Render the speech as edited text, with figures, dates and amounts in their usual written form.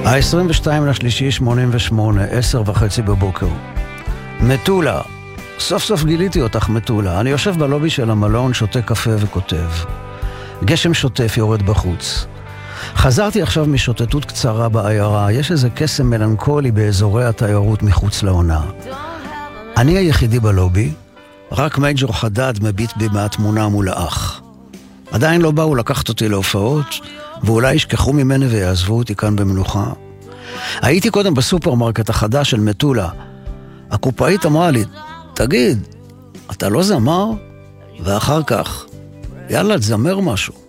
ה-22/3/88, 10:30 בבוקר. מטולה, סוף סוף גיליתי אותך מטולה. אני יושב בלובי של המלון, שותה קפה וכותב. גשם שוטף יורד בחוץ. חזרתי עכשיו משוטטות קצרה בעיירה, יש איזה קסם מלנכולי באזורי התיירות מחוץ לעונה. אני היחידי בלובי, רק מייג'ור חדד מביט בי מהתמונה מול האח. עדיין לא באו לקחת אותי להופעות, ואולי ישכחו ממני ויעזבו אותי כאן במנוחה. הייתי קודם בסופרמרקט החדש של מטולה. הקופאית אמרה לי, תגיד, אתה לא זמר? ואחר כך, יאללה, תזמר משהו.